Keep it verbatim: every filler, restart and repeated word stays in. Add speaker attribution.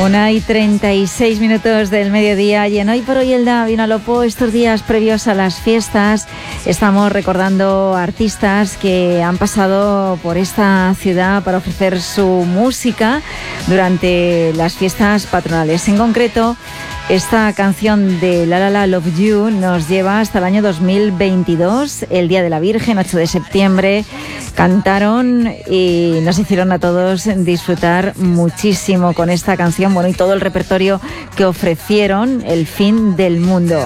Speaker 1: Una y treinta y seis minutos del mediodía y en Hoy por Hoy Elda Vinalopó, estos días previos a las fiestas, estamos recordando artistas que han pasado por esta ciudad para ofrecer su música durante las fiestas patronales. En concreto, esta canción de La La La Love You nos lleva hasta el año dos mil veintidós, el Día de la Virgen, ocho de septiembre. Cantaron y nos hicieron a todos disfrutar muchísimo con esta canción, bueno, y todo el repertorio que ofrecieron, El Fin del Mundo.